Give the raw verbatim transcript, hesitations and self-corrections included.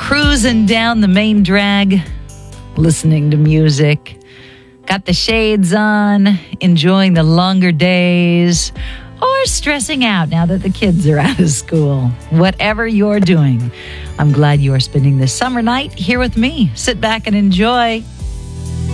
cruising down the main drag, listening to music, got the shades on, enjoying the longer days, or stressing out now that the kids are out of school. Whatever you're doing, I'm glad you are spending this summer night here with me. Sit back and enjoy.